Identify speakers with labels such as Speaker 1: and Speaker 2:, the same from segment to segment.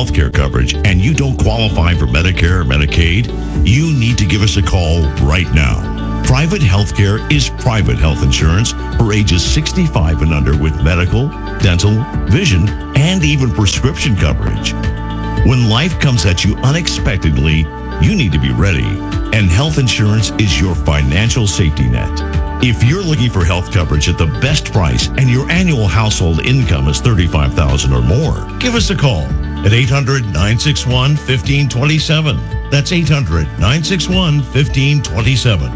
Speaker 1: health care coverage and you don't qualify for Medicare or Medicaid, you need to give us a call right now. Private health care is private health insurance for ages 65 and under with medical, dental, vision, and even prescription coverage. When life comes at you unexpectedly, you need to be ready, and health insurance is your financial safety net. If you're looking for health coverage at the best price and your annual household income is $35,000 or more, give us a call at 800-961-1527. That's 800-961-1527.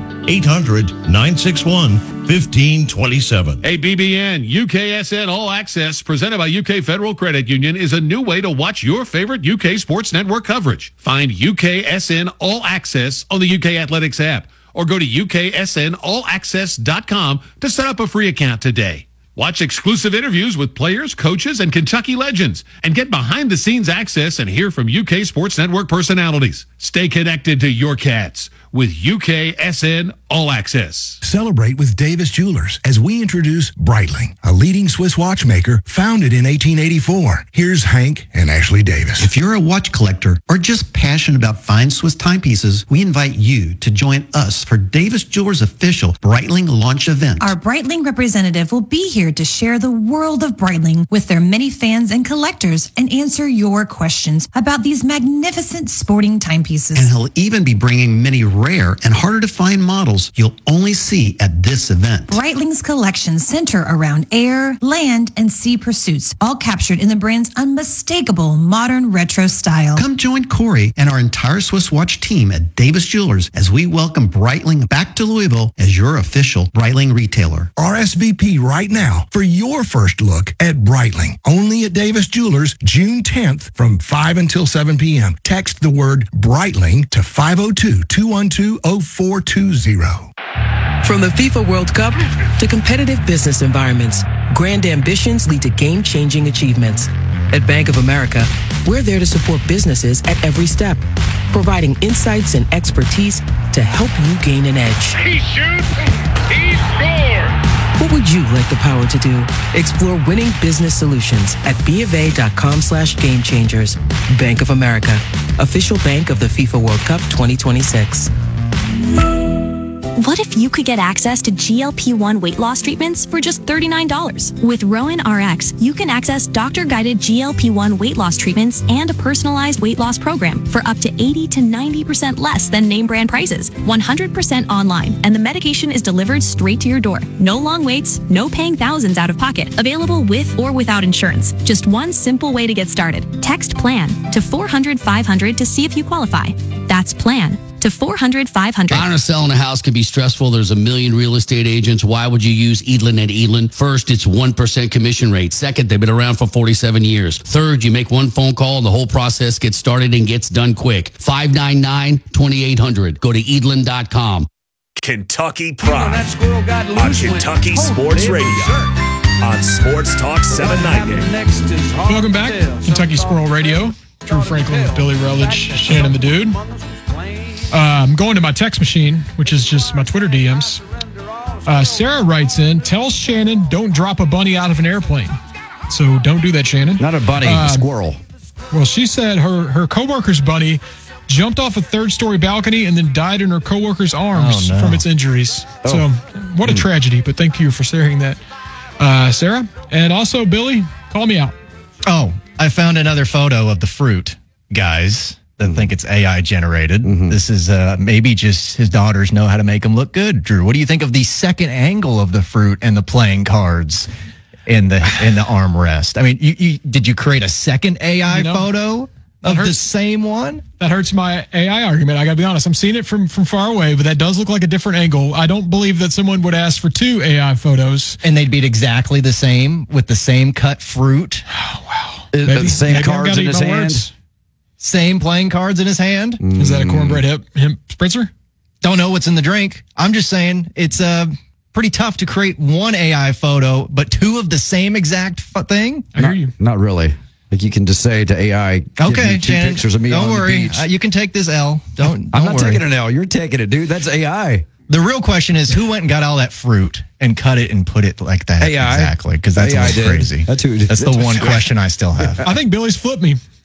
Speaker 1: 800-961-1527.
Speaker 2: Hey, BBN, UKSN All Access, presented by UK Federal Credit Union, is a new way to watch your favorite UK sports network coverage. Find UKSN All Access on the UK Athletics app, or go to uksnallaccess.com to set up a free account today. Watch exclusive interviews with players, coaches, and Kentucky legends, and get behind-the-scenes access and hear from UK Sports Network personalities. Stay connected to your Cats with UKSN All Access.
Speaker 3: Celebrate with Davis Jewelers as we introduce Breitling, a leading Swiss watchmaker founded in 1884. Here's Hank and Ashley Davis.
Speaker 4: If you're a watch collector or just passionate about fine Swiss timepieces, we invite you to join us for Davis Jewelers' official Breitling launch event.
Speaker 5: Our Breitling representative will be here to share the world of Breitling with their many fans and collectors and answer your questions about these magnificent sporting timepieces.
Speaker 4: And he'll even be bringing many rare and harder to find models you'll only see at this event.
Speaker 5: Breitling's collections center around air, land, and sea pursuits, all captured in the brand's unmistakable modern retro style.
Speaker 4: Come join Corey and our entire Swiss Watch team at Davis Jewelers as we welcome Breitling back to Louisville as your official Breitling retailer.
Speaker 3: RSVP right now for your first look at Breitling. Only at Davis Jewelers, June 10th from 5 until 7 p.m. Text the word Breitling to 502-212-0420.
Speaker 6: From the FIFA World Cup to competitive business environments, grand ambitions lead to game-changing achievements. At Bank of America, we're there to support businesses at every step, providing insights and expertise to help you gain an edge.
Speaker 7: He shoots, he scores!
Speaker 6: What would you like the power to do? Explore winning business solutions at BofA.com/gamechangers. Bank of America, official bank of the FIFA World Cup 2026.
Speaker 8: What if you could get access to GLP-1 weight loss treatments for just $39? With Rowan RX, you can access doctor-guided GLP-1 weight loss treatments and a personalized weight loss program for up to 80 to 90% less than name brand prices, 100% online, and the medication is delivered straight to your door. No long waits, no paying thousands out of pocket. Available with or without insurance. Just one simple way to get started. Text PLAN to 400-500 to see if you qualify. That's PLAN to 400-500.
Speaker 9: Buying or selling a house can be stressful. There's a million real estate agents. Why would you use Edlin and Edlin? First, it's 1% commission rate. Second, they've been around for 47 years. Third, you make one phone call, the whole process gets started and gets done quick. 599-2800. Go to Edlin.com.
Speaker 10: Kentucky Pride on Kentucky Sports Radio on Sports Talk 790.
Speaker 11: Welcome back, Kentucky Squirrel Radio. Drew Franklin with Billy Rutledge, Shannon the Dude. I'm going to my text machine, which is just my Twitter DMs. Sarah writes in, tell Shannon don't drop a bunny out of an airplane. So don't do that, Shannon.
Speaker 12: Not a bunny, a squirrel.
Speaker 11: Well, she said her coworker's bunny jumped off a third-story balcony and then died in her coworker's arms from its injuries. Oh. So what a tragedy, but thank you for sharing that, Sarah. And also, Billy, call me out.
Speaker 12: Oh, I found another photo of the fruit, guys, that think it's AI generated. Mm-hmm. This is maybe just his daughters know how to make him look good. Drew, what do you think of the second angle of the fruit and the playing cards in the armrest? I mean, did you create a second AI photo of the same one?
Speaker 11: That hurts my AI argument. I got to be honest. I'm seeing it from far away, but that does look like a different angle. I don't believe that someone would ask for two AI photos.
Speaker 12: And they'd be exactly the same with the same cut fruit.
Speaker 11: Oh, wow.
Speaker 13: The same cards in his hand.
Speaker 12: Same playing cards in his hand.
Speaker 11: Is that a cornbread hemp spritzer?
Speaker 12: Don't know what's in the drink. I'm just saying it's pretty tough to create one AI photo, but two of the same exact thing.
Speaker 11: I hear you.
Speaker 13: Not really. Like you can just say to AI,
Speaker 12: okay,
Speaker 13: give me two pictures of me on the beach.
Speaker 12: Don't worry. You can take this L. I'm
Speaker 13: not taking an L. You're taking it, dude. That's AI.
Speaker 12: The real question is who went and got all that fruit and cut it and put it like that?
Speaker 13: AI.
Speaker 12: Exactly, because that's crazy.
Speaker 13: That's
Speaker 12: the one question I still have.
Speaker 11: I think Billy's flipped me.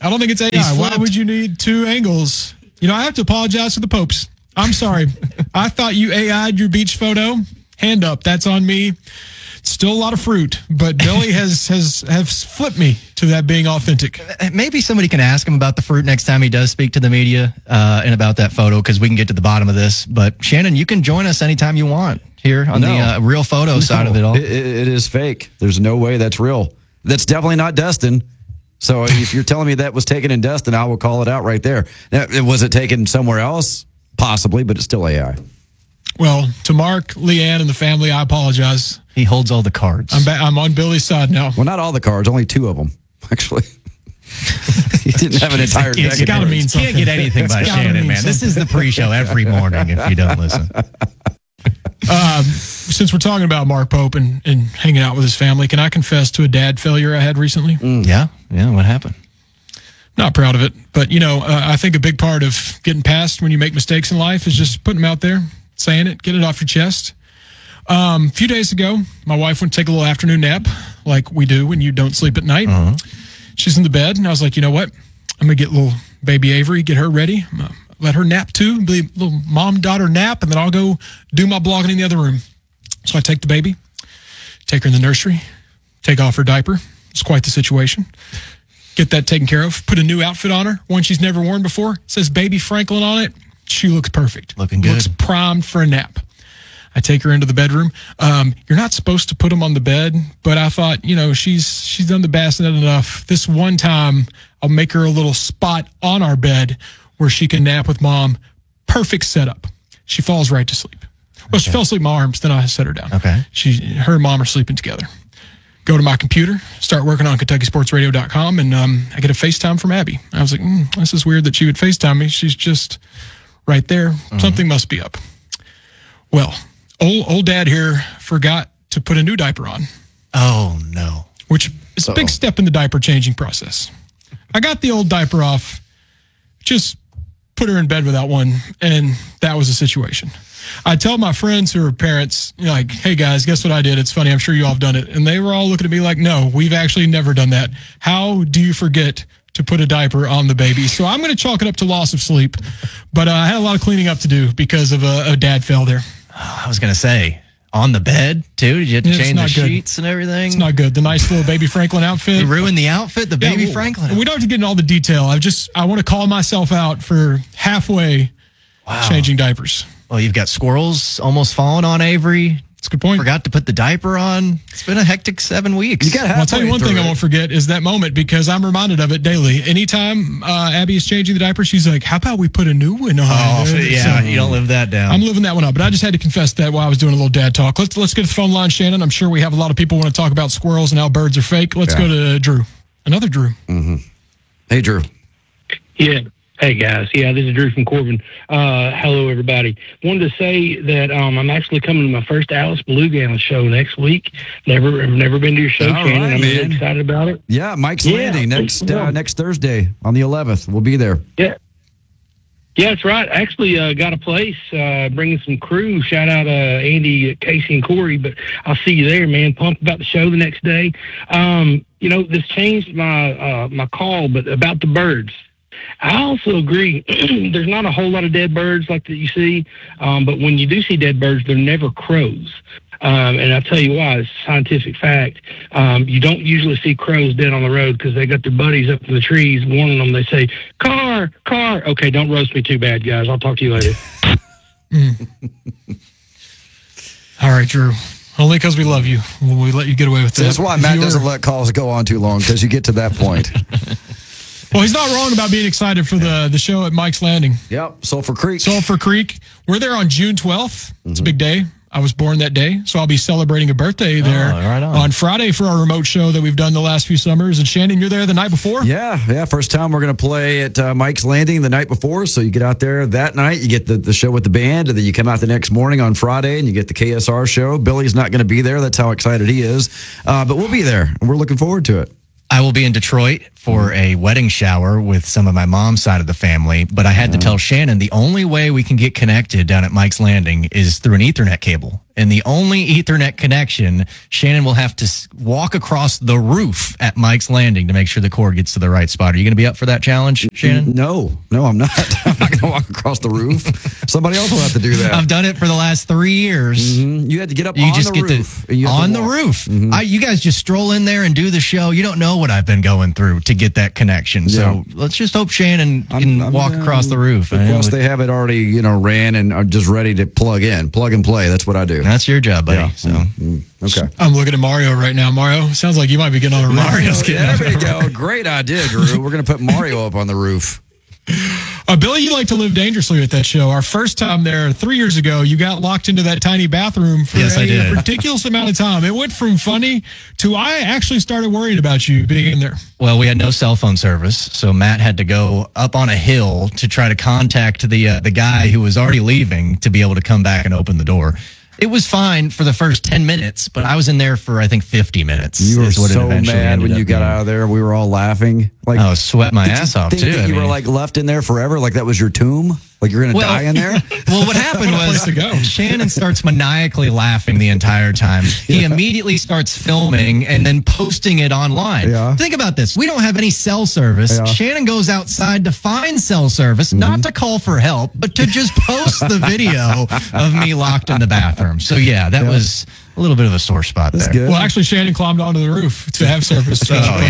Speaker 11: I don't think it's AI. Why would you need two angles? I have to apologize to the Popes. I'm sorry. I thought you AI'd your beach photo. Hand up. That's on me. Still a lot of fruit, but Billy has flipped me to that being authentic.
Speaker 12: Maybe somebody can ask him about the fruit next time he does speak to the media and about that photo, because we can get to the bottom of this. But Shannon, you can join us anytime you want here on the real photo side of it all.
Speaker 13: It is fake. There's no way that's real. That's definitely not Destin. So if you're telling me that was taken in Destin, I will call it out right there. Now, was it taken somewhere else? Possibly, but it's still AI.
Speaker 11: Well, to Mark, Leanne, and the family, I apologize.
Speaker 12: He holds all the cards.
Speaker 11: I'm on Billy's side now.
Speaker 13: Well, not all the cards, only 2 of them, actually. He didn't have an entire deck.
Speaker 11: It's got to mean something.
Speaker 12: You can't get anything by Shannon, man. This is the pre-show every morning if you don't listen.
Speaker 11: Since we're talking about Mark Pope and hanging out with his family, can I confess to a dad failure I had recently?
Speaker 12: Yeah, what happened?
Speaker 11: Not proud of it, but I think a big part of getting past when you make mistakes in life is just putting them out there, saying it, get it off your chest. A few days ago, my wife went to take a little afternoon nap, like we do when you don't sleep at night.
Speaker 12: Uh-huh.
Speaker 11: She's in the bed, and I was like, you know what? I'm gonna get little baby Avery, get her ready, let her nap too, be a little mom-daughter nap, and then I'll go do my blogging in the other room. So I take the baby, take her in the nursery, take off her diaper. It's quite the situation. Get that taken care of. Put a new outfit on her, one she's never worn before. It says Baby Franklin on it. She looks perfect.
Speaker 12: Looking good.
Speaker 11: Looks primed for a nap. I take her into the bedroom. You're not supposed to put them on the bed, but I thought, she's done the bassinet enough. This one time, I'll make her a little spot on our bed where she can nap with mom. Perfect setup. She falls right to sleep. Well, she fell asleep in my arms, then I set her down.
Speaker 12: Okay.
Speaker 11: Her and mom are sleeping together. Go to my computer, start working on KentuckySportsRadio.com, and I get a FaceTime from Abby. I was like, this is weird that she would FaceTime me. She's just right there. Mm-hmm. Something must be up. Well, old dad here forgot to put a new diaper on.
Speaker 12: Oh, no.
Speaker 11: Which is a big step in the diaper changing process. I got the old diaper off, just put her in bed without one, and that was the situation. I tell my friends who are parents, like, hey guys, guess what I did? It's funny, I'm sure you all have done it. And they were all looking at me like, no, we've actually never done that. How do you forget to put a diaper on the baby? So I'm going to chalk it up to loss of sleep. But I had a lot of cleaning up to do because of a dad fail there.
Speaker 12: I was going to say, on the bed, too? Did you have to change the sheets and everything?
Speaker 11: It's not good. The nice little Baby Franklin outfit.
Speaker 12: You ruined the outfit, the Baby Franklin outfit.
Speaker 11: We don't have to get into all the detail. I want to call myself out for halfway changing diapers.
Speaker 12: Well, you've got squirrels almost falling on Avery.
Speaker 11: That's a good point.
Speaker 12: Forgot to put the diaper on. It's been a hectic 7 weeks.
Speaker 11: I'll tell you one thing I won't forget is that moment, because I'm reminded of it daily. Anytime Abby is changing the diaper, she's like, how about we put a new one on?
Speaker 12: Oh, yeah, you don't live that down.
Speaker 11: I'm living that one up, but I just had to confess that while I was doing a little dad talk. Let's get to the phone line, Shannon. I'm sure we have a lot of people want to talk about squirrels and how birds are fake. Let's go to Drew. Another Drew.
Speaker 13: Mm-hmm. Hey, Drew.
Speaker 14: Yeah. Hey, guys. Yeah, this is Drew from Corbin. Hello, everybody. Wanted to say that I'm actually coming to my first Alice Bluegown show next week. Never been to your show, Shannon. I'm really excited about it.
Speaker 13: Yeah, Mike's Landing next Thursday on the 11th. We'll be there.
Speaker 14: Yeah. Yeah, that's right. Actually, got a place, bringing some crew. Shout out Andy, Casey, and Corey. But I'll see you there, man. Pumped about the show the next day. This changed my call, but about the birds. I also agree. There's not a whole lot of dead birds like that you see, but when you do see dead birds, they're never crows. And I'll tell you why. It's a scientific fact. You don't usually see crows dead on the road because they got their buddies up in the trees warning them. They say, car. Okay, don't roast me too bad, guys. I'll talk to you later.
Speaker 11: All right, Drew. Only because we love you. We let you get away with that.
Speaker 13: That's why Matt doesn't let calls go on too long, because you get to that point.
Speaker 11: Well, he's not wrong about being excited for the show at Mike's Landing.
Speaker 13: Yep, Sulphur Creek.
Speaker 11: We're there on June 12th. It's a big day. I was born that day, so I'll be celebrating a birthday there on Friday for our remote show that we've done the last few summers. And Shannon, you're there the night before?
Speaker 13: Yeah. First time we're going to play at Mike's Landing the night before. So you get out there that night, you get the show with the band, and then you come out the next morning on Friday and you get the KSR show. Billy's not going to be there. That's how excited he is. But we'll be there, and we're looking forward to it.
Speaker 12: I will be in Detroit for a wedding shower with some of my mom's side of the family, but I had to tell Shannon the only way we can get connected down at Mike's Landing is through an Ethernet cable. And the only Ethernet connection, Shannon will have to walk across the roof at Mike's Landing to make sure the cord gets to the right spot. Are you going to be up for that challenge, Shannon?
Speaker 13: No, I'm not. I'm not going to walk across the roof. Somebody else will have to do that.
Speaker 12: I've done it for the last 3 years.
Speaker 13: You had to get up on the roof.
Speaker 12: On the roof. You guys just stroll in there and do the show. You don't know what I've been going through to get that connection. So let's just hope Shannon can walk across the roof.
Speaker 13: Plus, they have it already, ran and are just ready to plug and play. That's what I do.
Speaker 12: That's your job, buddy.
Speaker 13: Yeah.
Speaker 12: So
Speaker 13: okay.
Speaker 11: I'm looking at Mario right now. Mario, sounds like you might be getting on a roof.
Speaker 13: Mario's getting there we go. Great idea, Drew. We're going to put Mario up on the roof.
Speaker 11: Billy, you like to live dangerously at that show. Our first time there 3 years ago, you got locked into that tiny bathroom for a ridiculous amount of time. It went from funny to I actually started worrying about you being in there.
Speaker 12: Well, we had no cell phone service, so Matt had to go up on a hill to try to contact the guy who was already leaving to be able to come back and open the door. It was fine for the first 10 minutes, but I was in there for, I think, 50 minutes.
Speaker 13: You were so mad when you got out of there. We were all laughing.
Speaker 12: Like, I was sweating my ass off, too.
Speaker 13: You were like left in there forever, like that was your tomb? Like you're going to die in there?
Speaker 12: Well, what happened was Shannon starts maniacally laughing the entire time. He immediately starts filming and then posting it online.
Speaker 13: Yeah.
Speaker 12: Think about this. We don't have any cell service. Yeah. Shannon goes outside to find cell service, not to call for help, but to just post the video of me locked in the bathroom. So, yeah, that was a little bit of a sore spot there.
Speaker 11: Good. Well, actually, Shannon climbed onto the roof to have service.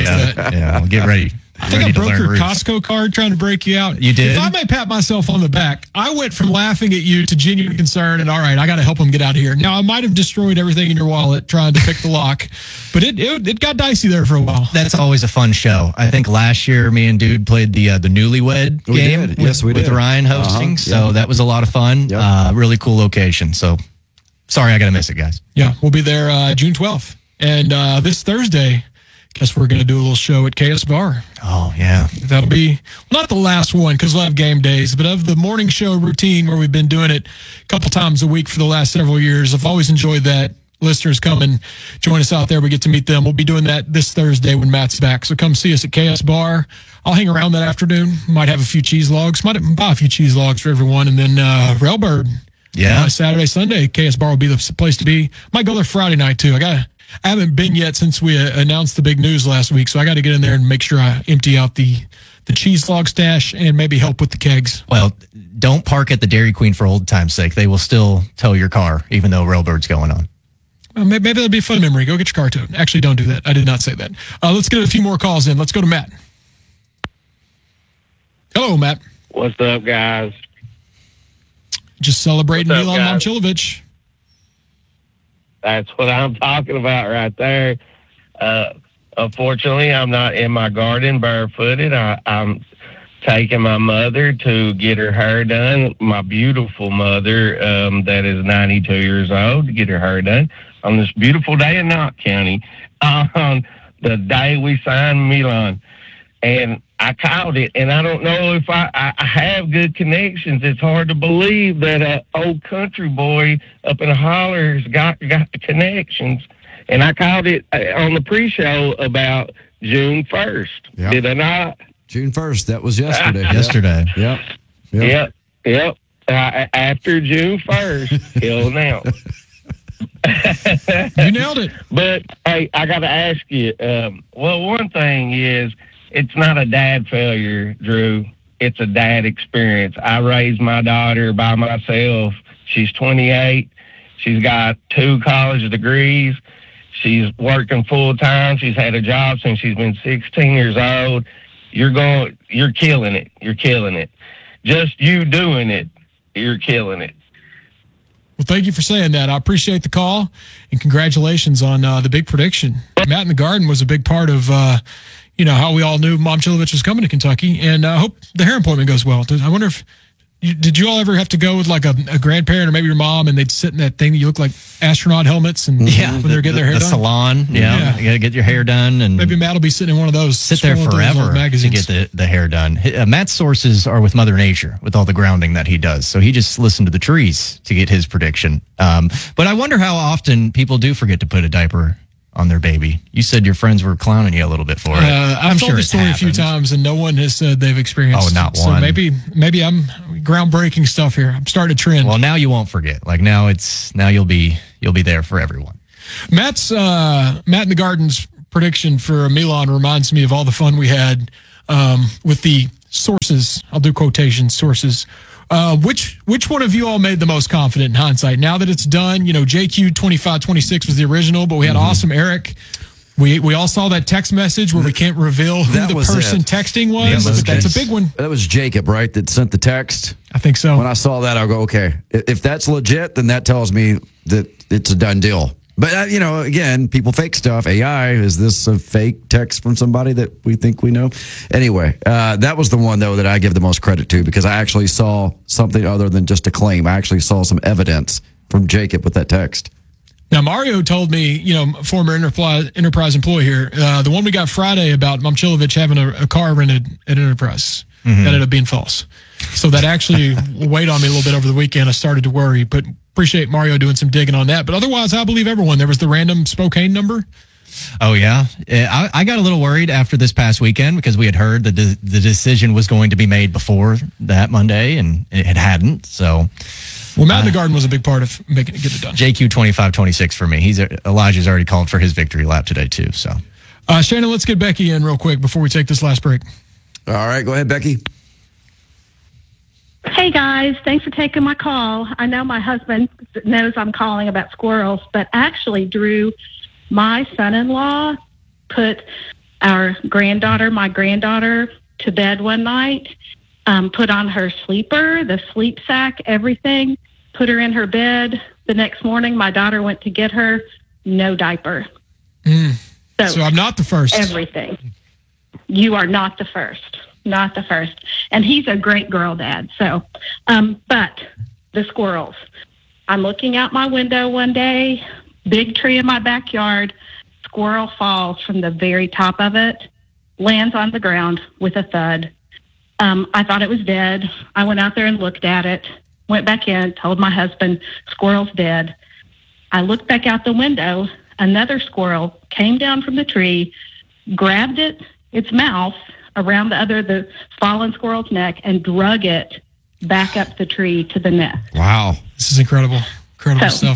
Speaker 12: Yeah, well, get ready.
Speaker 11: I think I broke your Costco card trying to break you out.
Speaker 12: You did?
Speaker 11: If I may pat myself on the back, I went from laughing at you to genuine concern and, all right, I got to help him get out of here. Now, I might have destroyed everything in your wallet trying to pick the lock, but it got dicey there for a while.
Speaker 12: That's always a fun show. I think last year me and Dude played the Newlywed game with Ryan hosting, so that was a lot of fun. Yep. Really cool location. So, sorry I got to miss it, guys.
Speaker 11: Yeah, we'll be there June 12th. And this Thursday, guess we're going to do a little show at KS Bar.
Speaker 12: Oh, yeah.
Speaker 11: That'll be not the last one because we'll have game days, but of the morning show routine where we've been doing it a couple times a week for the last several years. I've always enjoyed that. Listeners come and join us out there. We get to meet them. We'll be doing that this Thursday when Matt's back. So come see us at KS Bar. I'll hang around that afternoon. Might have a few cheese logs. Might buy a few cheese logs for everyone. And then Railbird.
Speaker 12: Yeah.
Speaker 11: Saturday, Sunday, KS Bar will be the place to be. Might go there Friday night, too. I haven't been yet since we announced the big news last week, so I got to get in there and make sure I empty out the cheese log stash and maybe help with the kegs.
Speaker 12: Well, don't park at the Dairy Queen for old time's sake. They will still tow your car, even though Railbird's going on.
Speaker 11: Well, maybe that'll be a fun memory. Go get your car towed. Actually, don't do that. I did not say that. Let's get a few more calls in. Let's go to Matt. Hello, Matt.
Speaker 15: What's up, guys?
Speaker 11: Just celebrating Milan Momcilovic.
Speaker 15: That's what I'm talking about right there. Unfortunately, I'm not in my garden barefooted. I'm taking my mother to get her hair done, my beautiful mother that is 92 years old, to get her hair done on this beautiful day in Knott County on the day we signed Milan. And I called it, and I don't know if I have good connections. It's hard to believe that an old country boy up in the hollers got the connections. And I called it on the pre-show about June 1st. Yep. Did I not?
Speaker 13: June 1st. That was yesterday.
Speaker 15: Yep. After June 1st till now.
Speaker 11: You nailed it.
Speaker 15: But, hey, I got to ask you, one thing is, it's not a dad failure, Drew. It's a dad experience. I raised my daughter by myself. She's 28. She's got 2 college degrees. She's working full time. She's had a job since she's been 16 years old. You're killing it. You're killing it. Just you doing it, you're killing it.
Speaker 11: Well, thank you for saying that. I appreciate the call, and congratulations on the big prediction. Matt in the Garden was a big part of how we all knew Momcilovic was coming to Kentucky, and I hope the hair appointment goes well. I wonder if did you all ever have to go with like a grandparent or maybe your mom, and they'd sit in that thing that you look like astronaut helmets, and when they're getting their hair done?
Speaker 12: The salon, you got to get your hair done. And
Speaker 11: maybe Matt will be sitting in one of those.
Speaker 12: Sit there forever to get the hair done. Matt's sources are with Mother Nature, with all the grounding that he does. So he just listened to the trees to get his prediction. But I wonder how often people do forget to put a diaper on their baby. You said your friends were clowning you a little bit for it.
Speaker 11: I've told the story a few times, and no one has said they've experienced.
Speaker 12: Oh, not
Speaker 11: it.
Speaker 12: one.
Speaker 11: So maybe I'm groundbreaking stuff here. I'm starting a trend.
Speaker 12: Well, now you won't forget. Like now you'll be there for everyone.
Speaker 11: Matt in the Garden's prediction for Milan reminds me of all the fun we had with the sources. I'll do quotation sources. Which one of you all made the most confident in hindsight? Now that it's done, JQ 2526 was the original, but we had Awesome Eric. We all saw that text message where we can't reveal who the person texting was, but that's a big one.
Speaker 13: That was Jacob, right, that sent the text?
Speaker 11: I think so.
Speaker 13: When I saw that, I'll go, okay, if that's legit, then that tells me that it's a done deal. But, again, people fake stuff. AI, is this a fake text from somebody that we think we know? Anyway, that was the one, though, that I give the most credit to because I actually saw something other than just a claim. I actually saw some evidence from Jacob with that text.
Speaker 11: Now, Mario told me, former Enterprise employee here, the one we got Friday about Momcilovic having a car rented at Enterprise ended up being false. So that actually weighed on me a little bit over the weekend. I started to worry, but appreciate Mario doing some digging on that. But otherwise, I believe everyone. There was the random Spokane number.
Speaker 12: Oh, yeah. I got a little worried after this past weekend because we had heard that the decision was going to be made before that Monday, and it hadn't. So,
Speaker 11: well, Matt in the Garden was a big part of making it get it done.
Speaker 12: JQ 2526 for me. Elijah's already called for his victory lap today, too. So,
Speaker 11: Shannon, let's get Becky in real quick before we take this last break.
Speaker 13: All right, go ahead, Becky.
Speaker 16: Hey, guys. Thanks for taking my call. I know my husband knows I'm calling about squirrels, but actually, Drew, my son-in-law put my granddaughter, to bed one night, put on her sleeper, the sleep sack, everything, put her in her bed. The next morning, my daughter went to get her, no diaper.
Speaker 11: So I'm not the first.
Speaker 16: Everything. You are not the first. Not the first. And he's a great girl dad. So, but the squirrels. I'm looking out my window one day, big tree in my backyard, squirrel falls from the very top of it, lands on the ground with a thud. I thought it was dead. I went out there and looked at it, went back in, told my husband, squirrel's dead. I looked back out the window. Another squirrel came down from the tree, grabbed its mouth around the fallen squirrel's neck, and drug it back up the tree to the nest.
Speaker 13: Wow.
Speaker 11: This is incredible. Incredible stuff.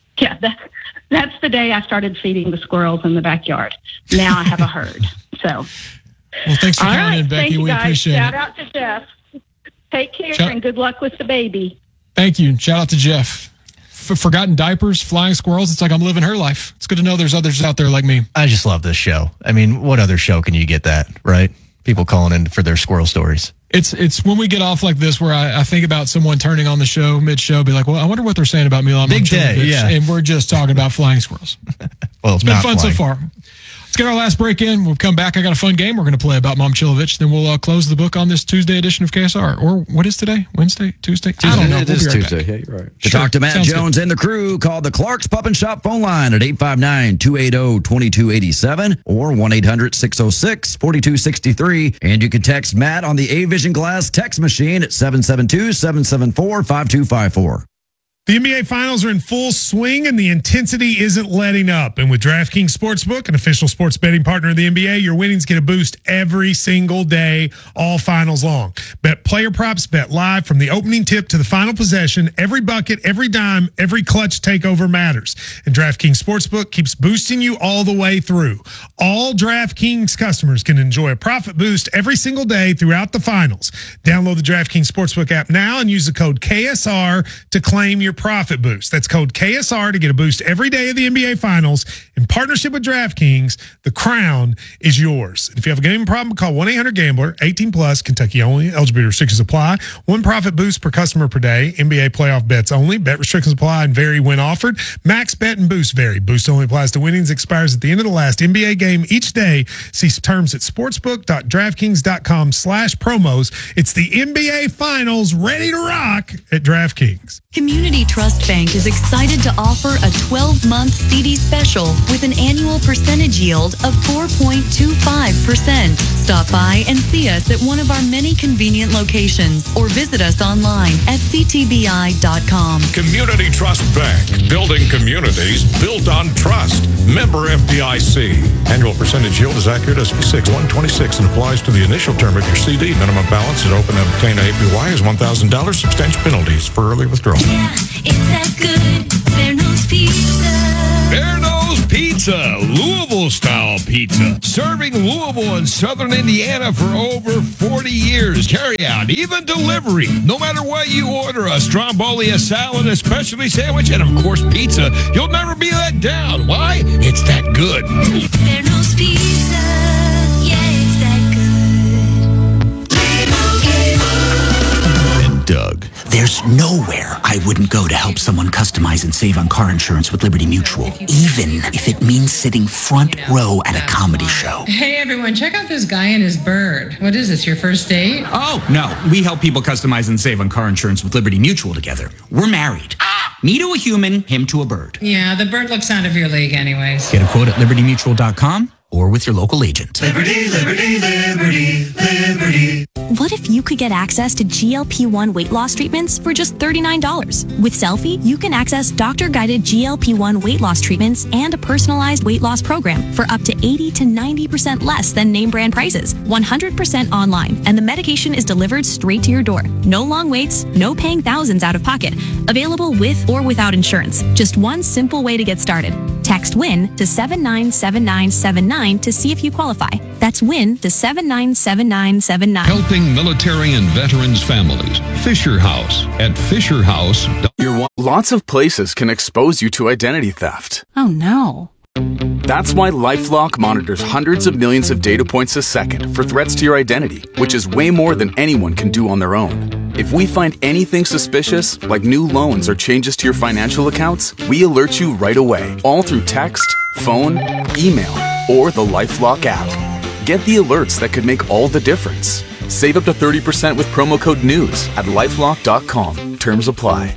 Speaker 16: That's the day I started feeding the squirrels in the backyard. Now I have a herd. So,
Speaker 11: well, thanks for
Speaker 16: all
Speaker 11: calling
Speaker 16: right,
Speaker 11: in, Becky.
Speaker 16: thank you,
Speaker 11: We
Speaker 16: guys.
Speaker 11: appreciate
Speaker 16: Shout
Speaker 11: it.
Speaker 16: out to Jeff. Take care and good luck with the baby.
Speaker 11: Thank you. Shout out to Jeff. Forgotten diapers, flying squirrels. It's like I'm living her life. It's good to know there's others out there like me.
Speaker 12: I just love this show. I mean, what other show can you get that, right? People calling in for their squirrel stories.
Speaker 11: It's when we get off like this where I think about someone turning on the show mid-show, be like, well, I wonder what they're saying about Milan
Speaker 12: Big day, yeah.
Speaker 11: And we're just talking about flying squirrels.
Speaker 12: Well,
Speaker 11: it's been fun so far. Let's get our last break in. We'll come back. I got a fun game we're going to play about Momcilovic. Then we'll close the book on this Tuesday edition of KSR. Or what is today? Wednesday? Tuesday? I don't know.
Speaker 13: It is Tuesday. Yeah, you're right. To talk to Matt Jones and the crew, call the Clark's Pub and Shop phone line at 859-280-2287 or 1-800-606-4263. And you can text Matt on the A-Vision Glass text machine at 772-774-5254.
Speaker 17: The NBA Finals are in full swing, and the intensity isn't letting up. And with DraftKings Sportsbook, an official sports betting partner of the NBA, your winnings get a boost every single day, all finals long. Bet player props, bet live from the opening tip to the final possession. Every bucket, every dime, every clutch takeover matters. And DraftKings Sportsbook keeps boosting you all the way through. All DraftKings customers can enjoy a profit boost every single day throughout the finals. Download the DraftKings Sportsbook app now and use the code KSR to claim your profit boost. That's code KSR to get a boost every day of the NBA Finals. In partnership with DraftKings, the crown is yours. If you have a gambling problem, call 1-800-GAMBLER, 18 plus, Kentucky only. Eligibility restrictions apply. One profit boost per customer per day. NBA playoff bets only. Bet restrictions apply and vary when offered. Max bet and boost vary. Boost only applies to winnings. Expires at the end of the last NBA game each day. See terms at sportsbook.draftkings.com/promos. It's the NBA Finals ready to rock at DraftKings.
Speaker 18: Community Trust Bank is excited to offer a 12-month CD special with an annual percentage yield of 4.25%. Stop by and see us at one of our many convenient locations or visit us online at ctbi.com.
Speaker 19: Community Trust Bank, building communities built on trust. Member FDIC. Annual percentage yield is accurate as 126 and applies to the initial term of your CD. Minimum balance to open and obtain APY is $1,000. Substantial penalties for early withdrawal.
Speaker 20: Yeah, it's that good. Verno's Pizza.
Speaker 19: Verno's Pizza, Louisville-style pizza. Serving Louisville and Southern Indiana for over 40 years. Carry out, even delivery. No matter what you order, a stromboli, a salad, a specialty sandwich, and of course pizza, you'll never be let down. Why? It's that good.
Speaker 20: Verno's Pizza. Yeah, it's that good.
Speaker 21: Doug. There's nowhere I wouldn't go to help someone customize and save on car insurance with Liberty Mutual, even if it means sitting front row at a comedy show.
Speaker 22: Hey everyone, check out this guy and his bird. What is this, your first date?
Speaker 21: Oh, no. We help people customize and save on car insurance with Liberty Mutual together. We're married. Me to a human, him to a bird.
Speaker 22: Yeah, the bird looks out of your league anyways.
Speaker 21: Get a quote at libertymutual.com or with your local agent.
Speaker 20: Liberty, liberty, liberty, liberty.
Speaker 8: What if you could get access to GLP-1 weight loss treatments for just $39? With Selfie, you can access doctor-guided GLP-1 weight loss treatments and a personalized weight loss program for up to 80 to 90% less than name brand prices, 100% online, and the medication is delivered straight to your door. No long waits, no paying thousands out of pocket. Available with or without insurance. Just one simple way to get started. Text WIN to 797979 to see if you qualify. That's WIN to 797979.
Speaker 19: Helping military and veterans families. Fisher House at Fisherhouse.
Speaker 23: Lots of places can expose you to identity theft.
Speaker 24: Oh no.
Speaker 23: That's why LifeLock monitors hundreds of millions of data points a second for threats to your identity, which is way more than anyone can do on their own. If we find anything suspicious, like new loans or changes to your financial accounts, we alert you right away, all through text, phone, email, or the LifeLock app. Get the alerts that could make all the difference. Save up to 30% with promo code NEWS at LifeLock.com. Terms apply.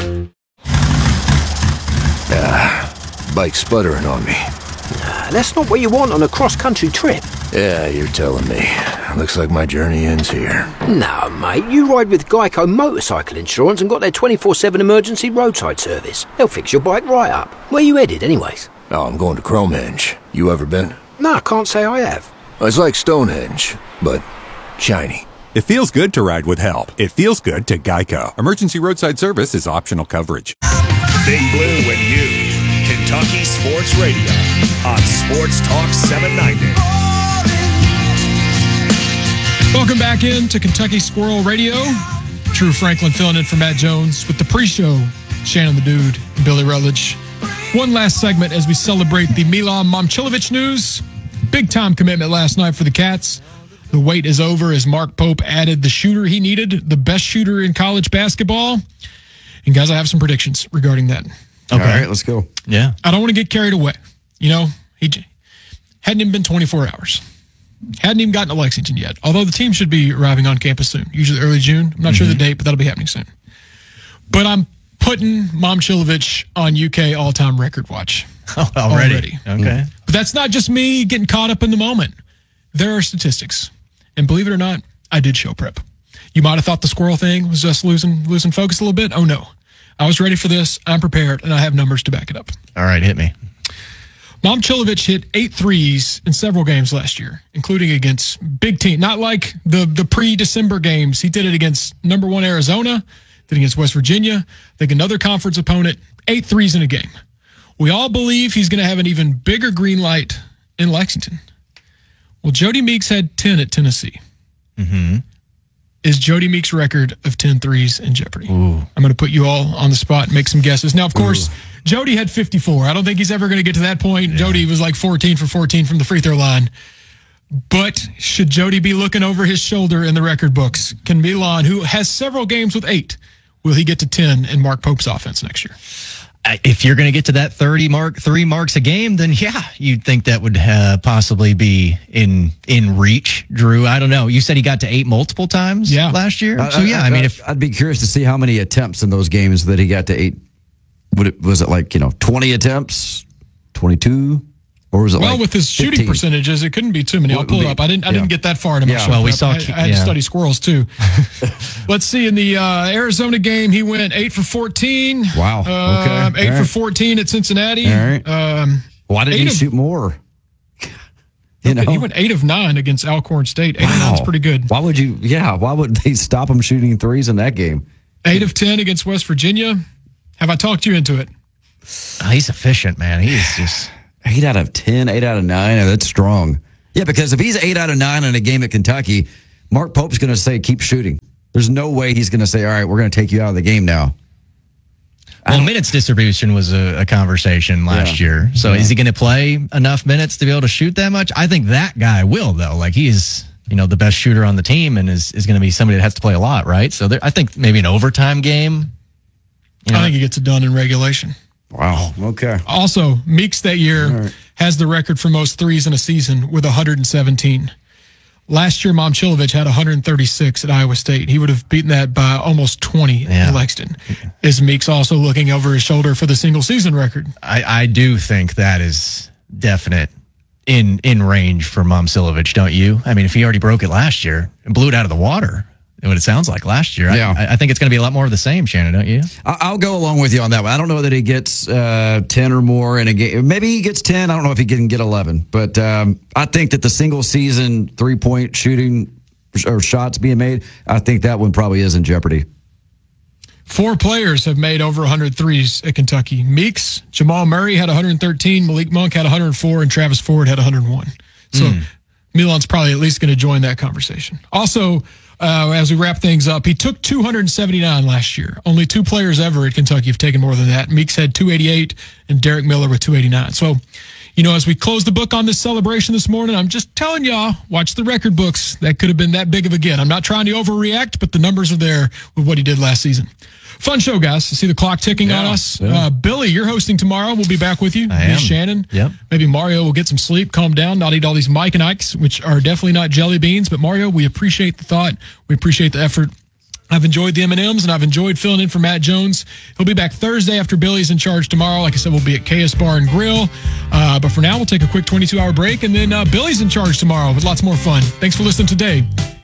Speaker 25: Bike sputtering on me.
Speaker 26: That's not what you want on a cross-country trip.
Speaker 25: Yeah, you're telling me. Looks like my journey ends here.
Speaker 26: No, mate, you ride with Geico Motorcycle Insurance and got their 24/7 emergency roadside service. They'll fix your bike right up. Where you headed, anyways?
Speaker 25: Oh, I'm going to Cromehenge. You ever been?
Speaker 26: No, I can't say I have.
Speaker 25: It's like Stonehenge, but shiny.
Speaker 27: It feels good to ride with help. It feels good to Geico. Emergency roadside service is optional coverage.
Speaker 10: Big Blue and you. Kentucky Sports Radio on Sports Talk 790.
Speaker 11: Welcome back in to Kentucky Squirrel Radio. Drew Franklin filling in for Matt Jones with the pre-show. Shannon the Dude and Billy Rutledge. One last segment as we celebrate the Milan Momcilovic news. Big-time commitment last night for the Cats. The wait is over as Mark Pope added the shooter he needed, the best shooter in college basketball. And guys, I have some predictions regarding that.
Speaker 13: Okay. All right, let's go.
Speaker 12: Yeah.
Speaker 11: I don't want to get carried away. You know, he hadn't even been 24 hours. Hadn't even gotten to Lexington yet. Although the team should be arriving on campus soon, usually early June. I'm not sure the date, but that'll be happening soon. But I'm putting Momcilovic on UK all-time record watch.
Speaker 12: Already. Okay.
Speaker 11: But that's not just me getting caught up in the moment. There are statistics. And believe it or not, I did show prep. You might have thought the squirrel thing was just losing focus a little bit. Oh, no. I was ready for this. I'm prepared, and I have numbers to back it up.
Speaker 12: All right, hit me.
Speaker 11: Momcilovic hit 8 threes in several games last year, including against big teams. Not like the pre-December games. He did it against number 1 Arizona, did it against West Virginia, I think another conference opponent, 8 threes in a game. We all believe he's going to have an even bigger green light in Lexington. Well, Jody Meeks had 10 at Tennessee.
Speaker 12: Mm-hmm.
Speaker 11: Is Jody Meeks' record of 10 threes in jeopardy?
Speaker 12: Ooh.
Speaker 11: I'm going to put you all on the spot and make some guesses. Now, of course, Jody had 54. I don't think he's ever going to get to that point. Yeah. Jody was like 14 for 14 from the free throw line. But should Jody be looking over his shoulder in the record books? Can Milan, who has several games with 8, will he get to 10 in Mark Pope's offense next year?
Speaker 12: If you're going to get to that 3 marks a game, then yeah, you'd think that would possibly be in reach. Drew, I don't know. You said he got to 8 multiple times last year. So yeah, I mean,
Speaker 13: I'd be curious to see how many attempts in those games that he got to 8. Was it like 20 attempts, 22, or was it like
Speaker 11: with his 15? Shooting percentages, it couldn't be too many. I'll pull it up. I didn't get that far into my show.
Speaker 12: Well, we saw.
Speaker 11: I had to study squirrels too. Let's see. In the Arizona game, he went 8 for 14.
Speaker 13: Wow. Okay.
Speaker 11: 8 for 14 at Cincinnati.
Speaker 13: All right. Why didn't he shoot more?
Speaker 11: He went 8 of 9 against Alcorn State. 8 of 9 is pretty good.
Speaker 13: Why would you? Yeah. Why would they stop him shooting threes in that game?
Speaker 11: 8 of 10 against West Virginia. Have I talked you into it?
Speaker 12: He's efficient, man. He's just
Speaker 13: 8 out of 10, 8 out of 9. That's strong. Yeah, because if he's 8 out of 9 in a game at Kentucky, Mark Pope's going to say, keep shooting. There's no way he's going to say, all right, we're going to take you out of the game now.
Speaker 12: Well, minutes distribution was a conversation last year. So is he going to play enough minutes to be able to shoot that much? I think that guy will, though. Like, he is, the best shooter on the team and is going to be somebody that has to play a lot, right? So I think maybe an overtime game.
Speaker 11: I think he gets it done in regulation.
Speaker 13: Wow. Okay.
Speaker 11: Also, Meeks that year has the record for most threes in a season with 117. Last year, Momcilovic had 136 at Iowa State. He would have beaten that by almost 20 in Lexington. Is Meeks also looking over his shoulder for the single season record?
Speaker 12: I do think that is definite in range for Momcilovic, don't you? I mean, if he already broke it last year and blew it out of the water, what it sounds like last year.
Speaker 13: Yeah.
Speaker 12: I think it's going to be a lot more of the same, Shannon, don't you?
Speaker 13: I'll go along with you on that one. I don't know that he gets 10 or more in a game. Maybe he gets 10. I don't know if he can get 11. But I think that the single season 3-point shooting or shots being made, I think that one probably is in jeopardy.
Speaker 11: 4 players have made over 100 threes at Kentucky. Meeks, Jamal Murray had 113, Malik Monk had 104, and Travis Ford had 101. So Milan's probably at least going to join that conversation. Also, as we wrap things up, he took 279 last year. Only 2 players ever at Kentucky have taken more than that. Meeks had 288 and Derek Miller with 289. So, as we close the book on this celebration this morning, I'm just telling y'all, watch the record books. That could have been that big of a get. I'm not trying to overreact, but the numbers are there with what he did last season. Fun show, guys. I see the clock ticking on us. Yeah. Billy, you're hosting tomorrow. We'll be back with you.
Speaker 12: I am.
Speaker 11: Shannon.
Speaker 12: Yep.
Speaker 11: Maybe Mario will get some sleep, calm down, not eat all these Mike and Ikes, which are definitely not jelly beans. But Mario, we appreciate the thought. We appreciate the effort. I've enjoyed the M&Ms, and I've enjoyed filling in for Matt Jones. He'll be back Thursday after Billy's in charge tomorrow. Like I said, we'll be at KS Bar and Grill. But for now, we'll take a quick 22-hour break, and then Billy's in charge tomorrow with lots more fun. Thanks for listening today.